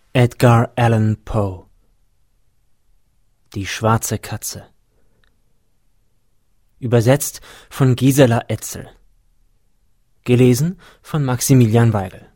Edgar Allan Poe. Die schwarze Katze. Übersetzt von Gisela Etzel. Gelesen von Maximilian Weigel.